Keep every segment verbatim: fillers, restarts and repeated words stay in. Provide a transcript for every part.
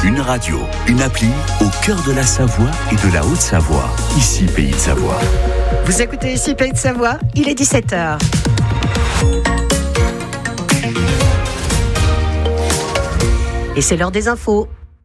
Une radio, une appli au cœur de la Savoie et de la Haute-Savoie. Ici, Pays de Savoie. Vous écoutez ici Pays de Savoie, il est dix-sept heures. Et c'est l'heure des infos.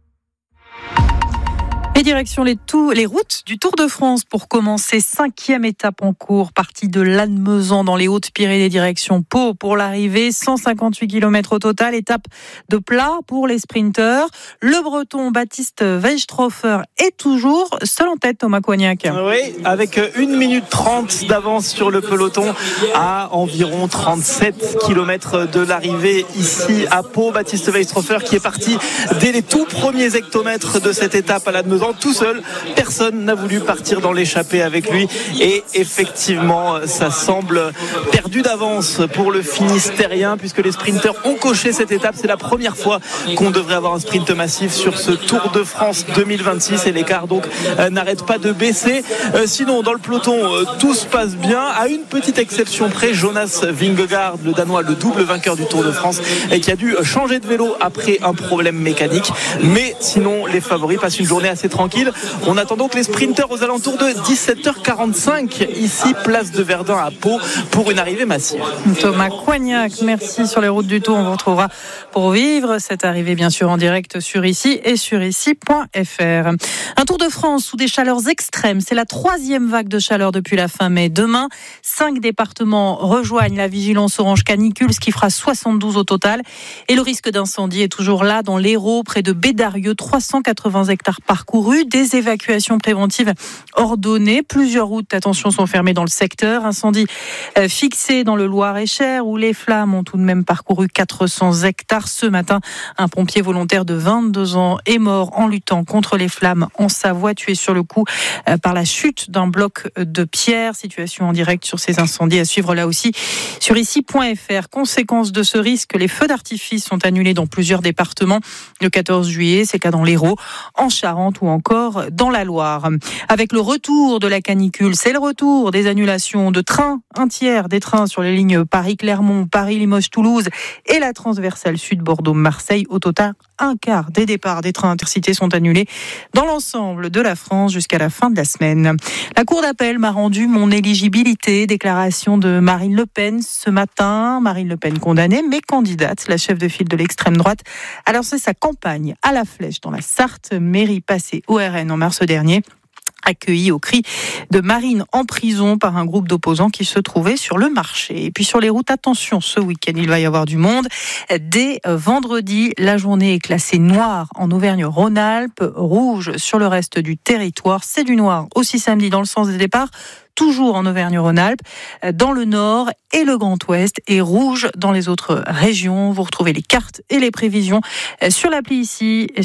Et direction les, tout, les routes du Tour de France pour commencer. Cinquième étape en cours, partie de Lannemezan dans les Hautes-Pyrénées, direction Pau pour l'arrivée. cent cinquante-huit kilomètres au total, étape de plat pour les sprinteurs. Le Breton Baptiste Weistrofer est toujours seul en tête, Thomas Coignac. Oui, avec une minute trente d'avance sur le peloton à environ trente-sept kilomètres de l'arrivée ici à Pau. Baptiste Weistrofer qui est parti dès les tout premiers hectomètres de cette étape à Lannemezan. Tout seul, personne n'a voulu partir dans l'échappée avec lui et effectivement ça semble perdu d'avance pour le Finistérien puisque les sprinteurs ont coché cette étape. C'est la première fois qu'on devrait avoir un sprint massif sur ce Tour de France deux mille vingt-six et l'écart donc euh, n'arrête pas de baisser. Euh, sinon dans le peloton euh, tout se passe bien à une petite exception près, Jonas Vingegaard, le Danois, le double vainqueur du Tour de France et qui a dû changer de vélo après un problème mécanique, mais sinon les favoris passent une journée assez tranquille. On attend donc les sprinteurs aux alentours de dix-sept heures quarante-cinq ici place de Verdun à Pau pour une arrivée massive. Thomas Coignac, merci. Sur les routes du Tour, on vous retrouvera pour vivre cette arrivée bien sûr en direct sur ici et sur ici point f r. Un Tour de France sous des chaleurs extrêmes, c'est la troisième vague de chaleur depuis la fin mai. Demain, cinq départements rejoignent la vigilance orange canicule, ce qui fera soixante-douze au total. Et le risque d'incendie est toujours là dans l'Hérault, près de Bédarieux, trois cent quatre-vingts hectares parcourus. Des évacuations préventives ordonnées. Plusieurs routes, attention, sont fermées dans le secteur. Incendie euh, fixé dans le Loir-et-Cher où les flammes ont tout de même parcouru quatre cents hectares. Ce matin, un pompier volontaire de vingt-deux ans est mort en luttant contre les flammes en Savoie, tué sur le coup euh, par la chute d'un bloc de pierre. Situation en direct sur ces incendies à suivre là aussi sur ici point f r. Conséquence de ce risque, les feux d'artifice sont annulés dans plusieurs départements. Le quatorze juillet, c'est le cas dans l'Hérault, en Charente ou encore dans la Loire. Avec le retour de la canicule, c'est le retour des annulations de trains. Un tiers des trains sur les lignes Paris-Clermont, Paris-Limoges-Toulouse et la transversale sud Bordeaux-Marseille. Au total, un quart des départs des trains intercités sont annulés dans l'ensemble de la France jusqu'à la fin de la semaine. La Cour d'appel m'a rendu mon éligibilité. Déclaration de Marine Le Pen ce matin. Marine Le Pen condamnée, mais candidate. La chef de file de l'extrême droite a lancé sa campagne à la flèche dans la Sarthe. Mairie passée au R N en mars dernier. Accueilli au cri de Marine en prison par un groupe d'opposants qui se trouvait sur le marché. Et puis sur les routes, attention, ce week-end, il va y avoir du monde. Dès vendredi, la journée est classée noire en Auvergne-Rhône-Alpes, rouge sur le reste du territoire. C'est du noir aussi samedi dans le sens des départs, toujours en Auvergne-Rhône-Alpes, dans le nord et le Grand Ouest, et rouge dans les autres régions. Vous retrouvez les cartes et les prévisions sur l'appli ici et